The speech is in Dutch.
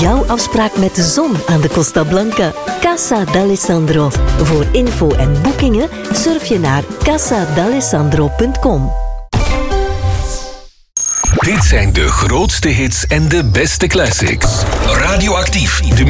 jouw afspraak met de zon aan de Costa Blanca. Casa d'Alessandro. Voor info en boekingen surf je naar casadalessandro.com. Dit zijn de grootste hits en de beste classics. Radioactief, de